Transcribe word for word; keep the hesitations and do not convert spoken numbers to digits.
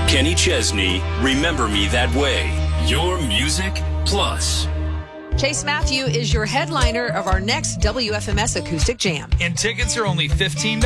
Kenny Chesney, Remember Me That Way. Your Music Plus. Chase Matthew is your headliner of our next W F M S Acoustic Jam. And tickets are only fifteen dollars.